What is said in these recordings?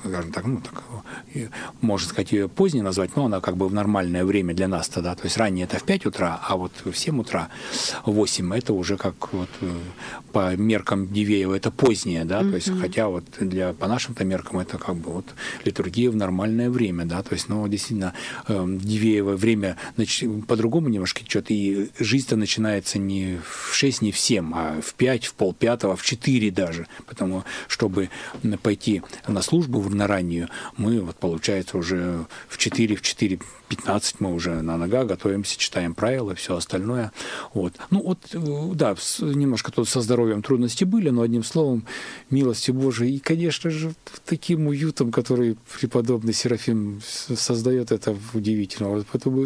скажем так, можно сказать, ее поздней назвать, но она как бы в нормальное время для нас тогда. То есть ранее это в 5 утра, а вот в 7 утра, 8 это уже как вот по меркам Дивеева это позднее, да, то есть хотя вот по нашим-то меркам это как бы вот литургия в нормальное время, да, то есть, действительно, Дивеево время по-другому немножко течет, и жизнь-то начинается не в 6, не в 7, а в 5, в полпятого, в 4 даже, потому чтобы пойти на службу на раннюю, мы, вот, получается, уже в 4:15 мы уже на ногах готовимся, читаем правила, все остальное. Вот. Да, немножко тут со здоровьем трудности были, но одним словом, милостью Божией, и, конечно же, таким уютом, который преподобный Серафим создает, это удивительно. Вот поэтому,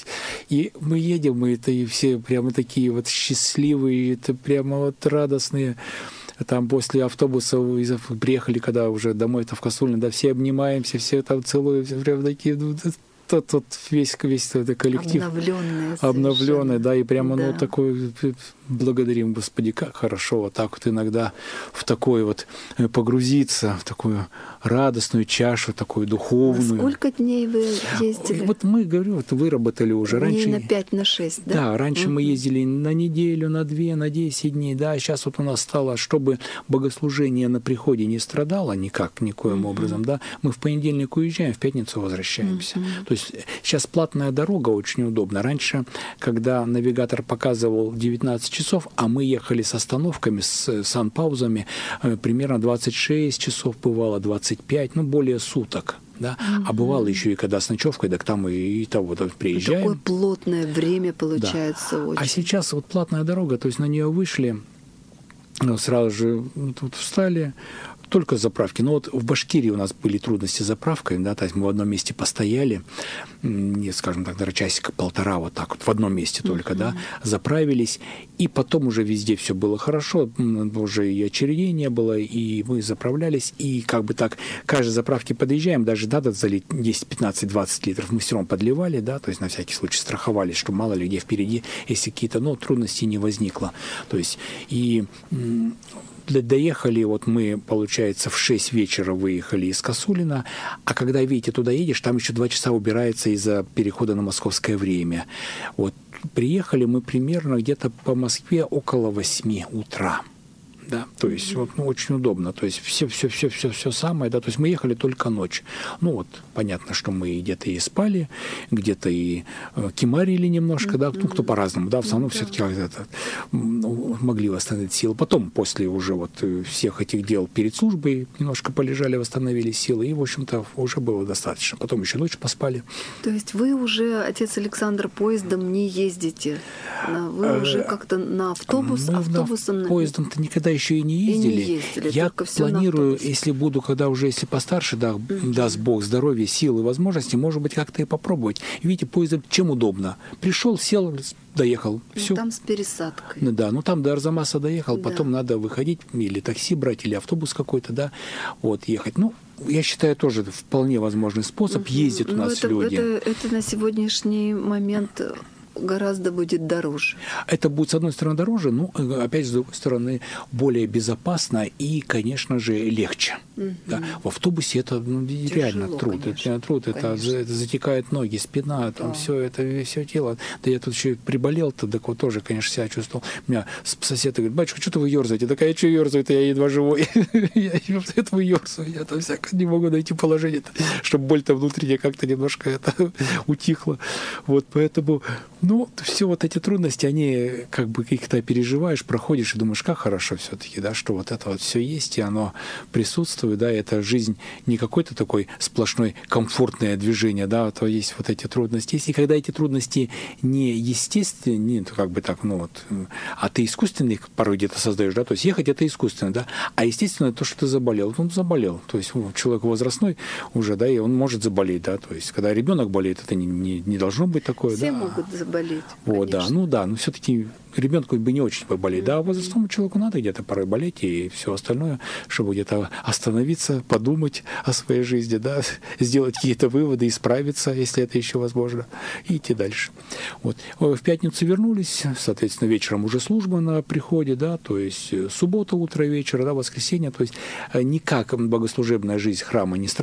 и мы едем, мы это и все прямо такие вот счастливые, это прямо вот радостные. Там после автобуса приехали, когда уже домой-то в Косулино, да, все обнимаемся, все там целуемся, прям такие, тот весь этот коллектив обновленный, да, и прямо, такой, благодарим, Господи, как хорошо вот так вот иногда в такой вот погрузиться, в такую радостную чашу, такую духовную. Сколько дней вы ездили? Вот мы, говорю, выработали уже. Дней на 5, на 6, да? Да, раньше мы ездили на неделю, на 2, на 10 дней, да, сейчас вот у нас стало, чтобы богослужение на приходе не страдало никоим образом, да, мы в понедельник уезжаем, в пятницу возвращаемся. То есть сейчас платная дорога очень удобна. Раньше, когда навигатор показывал 19 часов, а мы ехали с остановками, с санпаузами, примерно 26 часов бывало, 25, более суток. Да? А бывало еще и когда с ночевкой, так там и того приезжаем. Такое плотное время получается очень. А сейчас вот платная дорога, то есть на нее вышли, сразу же тут встали, только заправки. Но вот в Башкирии у нас были трудности с заправкой, да, то есть мы в одном месте постояли, скажем так, наверное, часика-полтора вот так вот в одном месте только, да, заправились, и потом уже везде все было хорошо, уже и очередей не было, и мы заправлялись, и как бы так, каждой заправке подъезжаем, даже надо залить 10, 15, 20 литров, мы все равно подливали, да, то есть на всякий случай страховались, что мало ли где впереди, если какие-то, трудности не возникло. То есть, и доехали, вот мы, получается, в 6 вечера выехали из Косулина, а когда, видите, туда едешь, там еще 2 часа убирается из-за перехода на московское время. Вот приехали мы примерно где-то по Москве около 8 утра. Да, то есть очень удобно, то есть все самое, да, то есть мы ехали только ночь. Понятно, что мы где-то и спали, где-то и кимарили немножко, да, кто по-разному, да, в основном все-таки могли восстановить силы. Потом, после уже всех этих дел перед службой, немножко полежали, восстановили силы, и, в общем-то, уже было достаточно. Потом еще ночь поспали. То есть вы уже, отец Александр, поездом не ездите? Вы уже как-то на автобусом? Поездом-то никогда еще и не ездили. Я планирую, если буду, если постарше, да, даст Бог здоровья, силы, возможности, может быть, как-то и попробовать. Видите, поездом чем удобно. Пришел, сел, доехал. Все. Там с пересадкой. Да, там до Арзамаса доехал, потом надо выходить, или такси брать, или автобус какой-то, да, ехать. Я считаю, тоже вполне возможный способ. Ездят у нас люди. Это на сегодняшний момент гораздо будет дороже. Это будет, с одной стороны, дороже, опять, с другой стороны, более безопасно и, конечно же, легче. Да. В автобусе это реально труд. Конечно, это труд, это затекают ноги, спина, там все тело. Да я тут еще и приболел-то, так вот тоже, конечно, себя чувствовал. У меня сосед говорит: батюшка, что-то вы ерзаете? Так, я что ерзаю-то, я едва живой. Это вы ерзаю, я там всяко не могу найти положение, чтобы боль-то внутренняя как-то немножко утихла. Поэтому все эти трудности, они как бы их-то переживаешь, проходишь и думаешь, как хорошо все-таки, да, что это все есть, и оно присутствует, да, это жизнь не какой-то такой сплошной комфортное движение, да, то есть эти трудности есть. И когда эти трудности не естественные, а ты искусственный порой где-то создаешь, да, то есть ехать это искусственно, да, а естественно то, что ты заболел, он заболел, то есть человек возрастной уже, да, и он может заболеть, да, то есть когда ребенок болеет, это не должно быть такое, все да. могут заболеть. Но все-таки ребенку бы не очень поболеть. Да, возрастному человеку надо где-то порой болеть и все остальное, чтобы где-то остановиться, подумать о своей жизни, да, сделать какие-то выводы, исправиться, если это еще возможно, и идти дальше. В пятницу вернулись, соответственно, вечером уже служба на приходе, да, то есть суббота, утро, вечер, да, воскресенье, то есть никак богослужебная жизнь храма не страдает.